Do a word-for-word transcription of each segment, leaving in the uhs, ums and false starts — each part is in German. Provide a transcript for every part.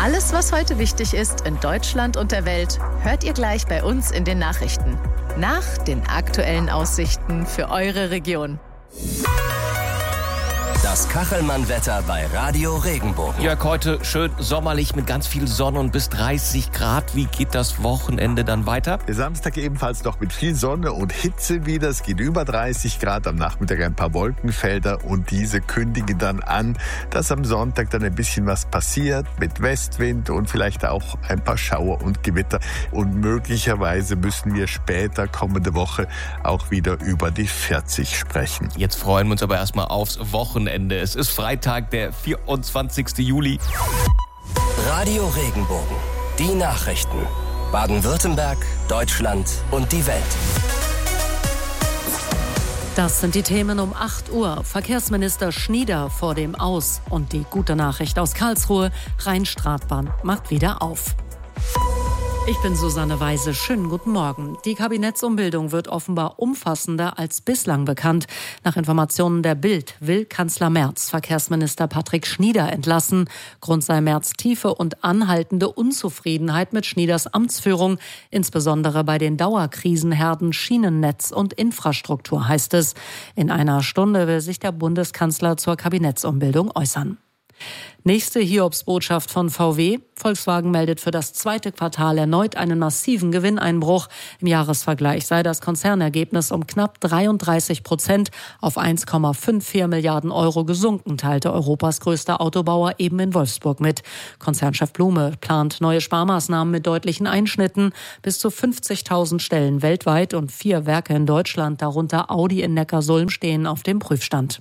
Alles, was heute wichtig ist in Deutschland und der Welt, hört ihr gleich bei uns in den Nachrichten. Nach den aktuellen Aussichten für eure Region. Das Kachelmann-Wetter bei Radio Regenbogen. Jörg, heute schön sommerlich mit ganz viel Sonne und bis dreißig Grad. Wie geht das Wochenende dann weiter? Der Samstag ebenfalls noch mit viel Sonne und Hitze wieder. Es geht über dreißig Grad, am Nachmittag ein paar Wolkenfelder und diese kündigen dann an, dass am Sonntag dann ein bisschen was passiert mit Westwind und vielleicht auch ein paar Schauer und Gewitter. Und möglicherweise müssen wir später kommende Woche auch wieder über die vierzig sprechen. Jetzt freuen wir uns aber erstmal aufs Wochenende. Es ist Freitag, der vierundzwanzigsten Juli. Radio Regenbogen. Die Nachrichten. Baden-Württemberg, Deutschland und die Welt. Das sind die Themen um acht Uhr. Verkehrsminister Schnieder vor dem Aus. Und die gute Nachricht aus Karlsruhe. Rheinstradtbahn macht wieder auf. Ich bin Susanne Weise. Schönen guten Morgen. Die Kabinettsumbildung wird offenbar umfassender als bislang bekannt. Nach Informationen der Bild will Kanzler Merz Verkehrsminister Patrick Schnieder entlassen. Grund sei Merz' tiefe und anhaltende Unzufriedenheit mit Schnieders Amtsführung, insbesondere bei den Dauerkrisenherden Schienennetz und Infrastruktur, heißt es. In einer Stunde will sich der Bundeskanzler zur Kabinettsumbildung äußern. Nächste Hiobsbotschaft von V W. Volkswagen meldet für das zweite Quartal erneut einen massiven Gewinneinbruch. Im Jahresvergleich sei das Konzernergebnis um knapp dreiunddreißig Prozent auf eins Komma vierundfünfzig Milliarden Euro gesunken, teilte Europas größter Autobauer eben in Wolfsburg mit. Konzernchef Blume plant neue Sparmaßnahmen mit deutlichen Einschnitten. Bis zu fünfzigtausend Stellen weltweit und vier Werke in Deutschland, darunter Audi in Neckarsulm, stehen auf dem Prüfstand.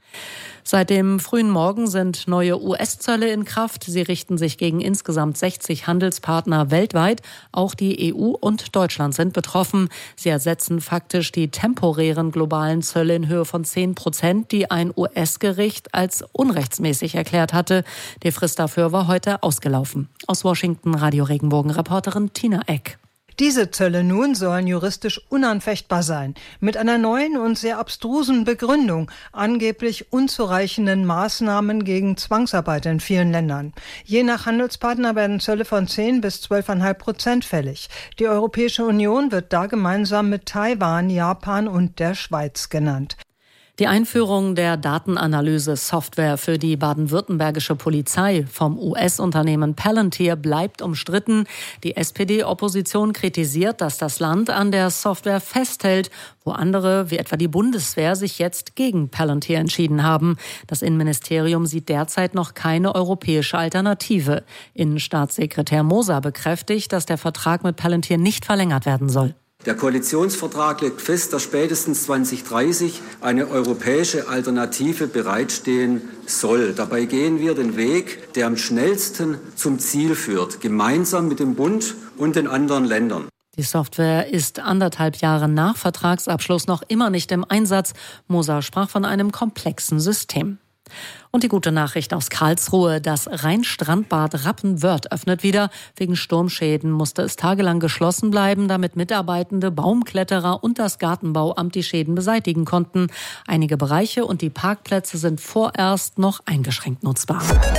Seit dem frühen Morgen sind neue U S-Zölle in Kraft. Sie richten sich gegen insgesamt sechzig Handelspartner weltweit. Auch die E U und Deutschland sind betroffen. Sie ersetzen faktisch die temporären globalen Zölle in Höhe von zehn Prozent, die ein U S-Gericht als unrechtsmäßig erklärt hatte. Die Frist dafür war heute ausgelaufen. Aus Washington, Radio Regenbogen-Reporterin Tina Eck. Diese Zölle nun sollen juristisch unanfechtbar sein, mit einer neuen und sehr abstrusen Begründung, angeblich unzureichenden Maßnahmen gegen Zwangsarbeit in vielen Ländern. Je nach Handelspartner werden Zölle von zehn bis zwölf Komma fünf Prozent fällig. Die Europäische Union wird da gemeinsam mit Taiwan, Japan und der Schweiz genannt. Die Einführung der Datenanalyse-Software für die baden-württembergische Polizei vom U S-Unternehmen Palantir bleibt umstritten. Die S P D-Opposition kritisiert, dass das Land an der Software festhält, wo andere, wie etwa die Bundeswehr, sich jetzt gegen Palantir entschieden haben. Das Innenministerium sieht derzeit noch keine europäische Alternative. Innenstaatssekretär Moser bekräftigt, dass der Vertrag mit Palantir nicht verlängert werden soll. Der Koalitionsvertrag legt fest, dass spätestens zwanzig dreißig eine europäische Alternative bereitstehen soll. Dabei gehen wir den Weg, der am schnellsten zum Ziel führt, gemeinsam mit dem Bund und den anderen Ländern. Die Software ist anderthalb Jahre nach Vertragsabschluss noch immer nicht im Einsatz. Moser sprach von einem komplexen System. Und die gute Nachricht aus Karlsruhe: Das Rheinstrandbad Rappenwörth öffnet wieder. Wegen Sturmschäden musste es tagelang geschlossen bleiben, damit Mitarbeitende, Baumkletterer und das Gartenbauamt die Schäden beseitigen konnten. Einige Bereiche und die Parkplätze sind vorerst noch eingeschränkt nutzbar.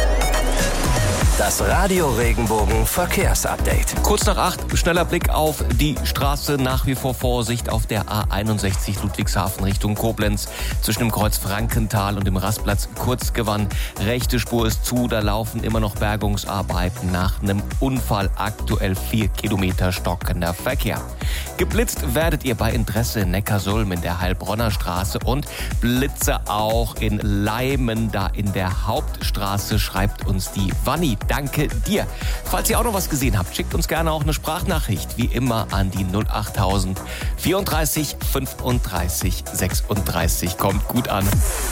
Das Radio Regenbogen Verkehrsupdate. Kurz nach acht, schneller Blick auf die Straße. Nach wie vor Vorsicht auf der A einundsechzig Ludwigshafen Richtung Koblenz. Zwischen dem Kreuz Frankenthal und dem Rastplatz Kurzgewann. Rechte Spur ist zu, da laufen immer noch Bergungsarbeiten nach einem Unfall. Aktuell vier Kilometer stockender Verkehr. Geblitzt werdet ihr bei Interesse in Neckarsulm in der Heilbronner Straße und Blitze auch in Leimen, da in der Hauptstraße, schreibt uns die Wanni. Danke dir. Falls ihr auch noch was gesehen habt, schickt uns gerne auch eine Sprachnachricht, wie immer an die null achttausend vierunddreißig fünfunddreißig sechsunddreißig. Kommt gut an.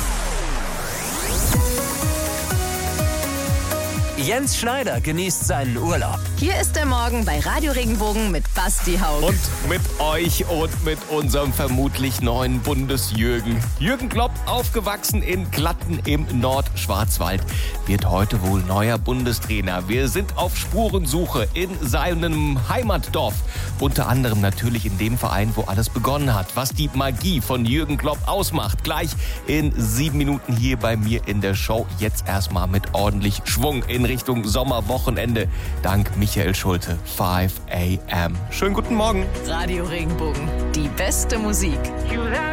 Jens Schneider genießt seinen Urlaub. Hier ist der Morgen bei Radio Regenbogen mit Basti Haug. Und mit euch und mit unserem vermutlich neuen Bundesjürgen. Jürgen Klopp, aufgewachsen in Glatten im Nordschwarzwald, wird heute wohl neuer Bundestrainer. Wir sind auf Spurensuche in seinem Heimatdorf. Unter anderem natürlich in dem Verein, wo alles begonnen hat. Was die Magie von Jürgen Klopp ausmacht. Gleich in sieben Minuten hier bei mir in der Show. Jetzt erstmal mit ordentlich Schwung in Richtung Sommerwochenende. Dank Michael Schulte, five a m. Schönen guten Morgen. Radio Regenbogen, die beste Musik. You